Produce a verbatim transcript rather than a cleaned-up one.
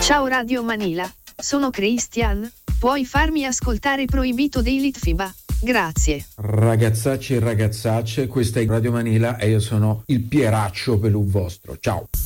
Ciao Radio Manila, sono Christian, puoi farmi ascoltare Proibito dei Litfiba? Grazie. Ragazzacci e ragazzacce, questa è Radio Manila e io sono il Pieraccio Pelù vostro. Ciao.